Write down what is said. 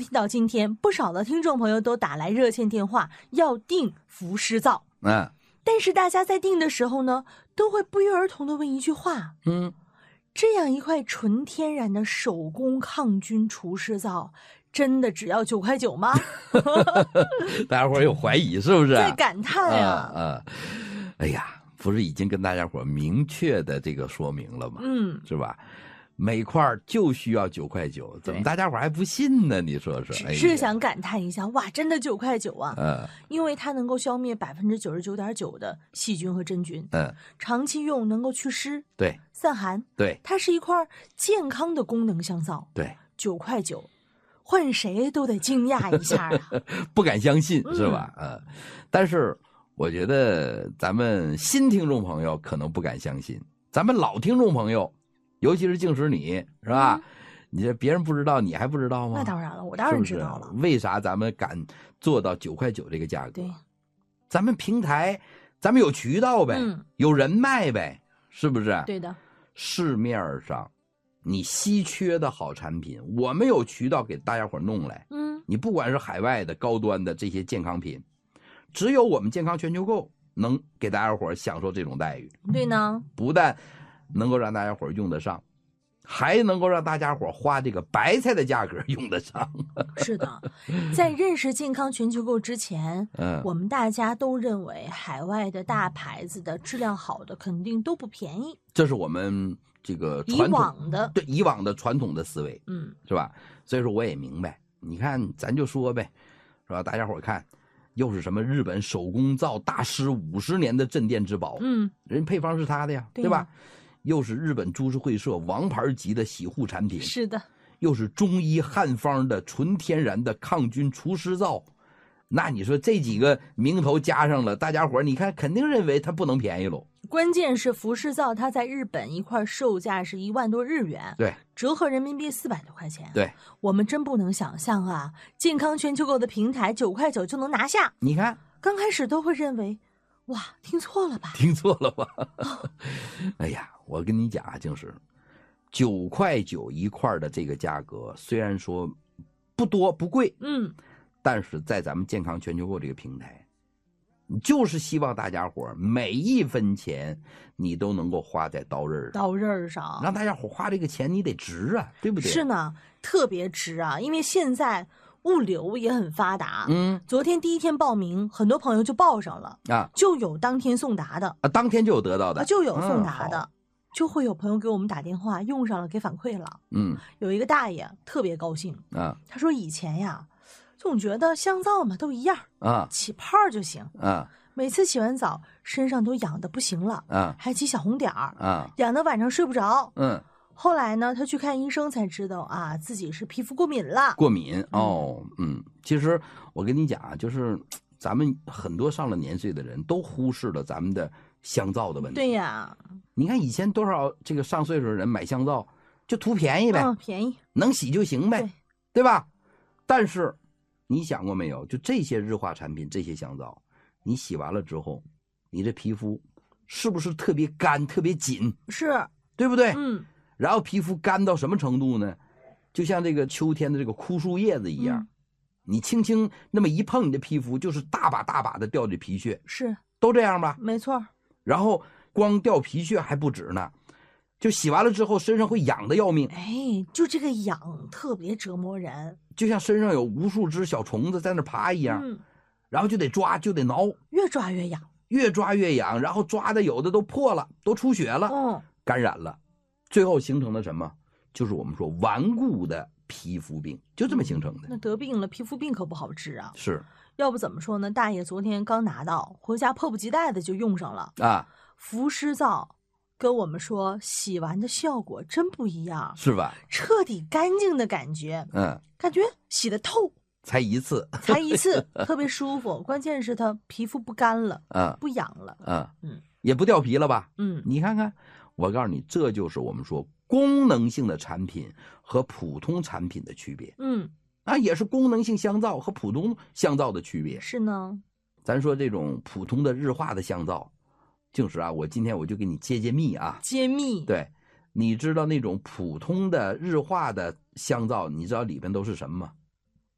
听到今天，不少的听众朋友都打来热线电话要订伏湿皂。但是大家在订的时候呢，都会不约而同的问一句话，这样一块纯天然的手工抗菌除湿皂，真的只要9.9块吗？ 大家伙有怀疑是不是？ 在感叹啊。 哎呀，不是已经跟大家伙明确的这个说明了吗？是吧？每块就需要9.9块，怎么大家伙还不信呢？你说说。 只是想感叹一下，哇，真的9.9块啊！因为它能够消灭99.9%的细菌和真菌。长期用能够祛湿， 对， 散寒， 对， 它是一块健康的功能香皂。 对 ，9.9块，换谁都得惊讶一下啊！ 不敢相信是吧？但是我觉得咱们新听众朋友可能不敢相信，咱们老听众朋友。尤其是净使你是吧？你这别人不知道，你还不知道吗？ 那当然了，我当然知道了。 是不是？为啥咱们敢做到9.9块这个价格？ 对， 咱们平台，咱们有渠道呗，有人脉呗，是不是？ 对的。 市面上你稀缺的好产品，我们有渠道给大家伙弄来。你不管是海外的高端的这些健康品，只有我们健康全球购能给大家伙享受这种待遇。 对呢， 不但能够让大家伙用得上，还能够让大家伙花这个白菜的价格用得上。 是的，在认识健康全球购之前，我们大家都认为海外的大牌子的质量好的肯定都不便宜， 这是我们这个以往的传统的思维，是吧？所以说我也明白，你看咱就说呗，是吧？大家伙看。又是什么日本手工皂大师50年的镇店之宝，人配方是他的呀，对吧？又是日本株式会社王牌级的洗护产品， 是的， 又是中医汉方的纯天然的抗菌除湿皂，那你说这几个名头加上了，大家伙你看肯定认为它不能便宜喽。 关键是伏湿皂它在日本一块售价是1万多日元， 对， 折合人民币400多块钱。 对， 我们真不能想象啊，健康全球购的平台9.9块就能拿下。 你看， 刚开始都会认为，哇，听错了吧？ 听错了吧？哎呀，我跟你讲啊，就是9.9块一块的这个价格，虽然说不多不贵，但是在咱们健康全球购这个平台。你就是希望大家伙每一分钱你都能够花在刀刃上，让大家伙花这个钱你得值啊，对不对？ 是呢，特别值啊，因为现在物流也很发达。昨天第一天报名，很多朋友就报上了啊，就有当天送达的啊，当天就有得到的， 就有送达的，就会有朋友给我们打电话，用上了给反馈了。有一个大爷特别高兴啊，他说以前呀。总觉得香皂嘛都一样啊，起泡就行啊。每次洗完澡身上都痒的不行了啊，还起小红点儿啊，痒的晚上睡不着。后来呢，他去看医生才知道啊，自己是皮肤过敏了。 过敏哦，其实我跟你讲啊，就是咱们很多上了年岁的人都忽视了咱们的香皂的问题。 对呀， 你看以前多少这个上岁数的人买香皂就图便宜呗， 便宜能洗就行呗，对吧？但是。你想过没有？就这些日化产品，这些香皂，你洗完了之后，你这皮肤是不是特别干、特别紧？ 是， 对不对？然后皮肤干到什么程度呢？就像这个秋天的这个枯树叶子一样，你轻轻那么一碰，你的皮肤就是大把大把的掉这皮屑。 是， 都这样吧？ 没错。 然后光掉皮屑还不止呢。就洗完了之后，身上会痒的要命。 哎，就这个痒特别折磨人， 就像身上有无数只小虫子在那爬一样，然后就得抓，就得挠， 越抓越痒， 越抓越痒，然后抓的有的都破了，都出血了，感染了，最后形成了什么？就是我们说顽固的皮肤病，就这么形成的。 那得病了，皮肤病可不好治啊。 是， 要不怎么说呢？大爷昨天刚拿到，回家迫不及待的就用上了啊， 伏湿皂。跟我们说洗完的效果真不一样， 是吧？ 彻底干净的感觉，感觉洗得透， 才一次， 特别舒服。关键是它皮肤不干了，不痒了， 也不掉皮了吧？你看看，我告诉你，这就是我们说功能性的产品和普通产品的区别。也是功能性香皂和普通香皂的区别。 是呢， 咱说这种普通的日化的香皂。就是啊，我今天我就给你揭秘啊， 揭秘。 对，你知道那种普通的日化的香皂，你知道里边都是什么吗？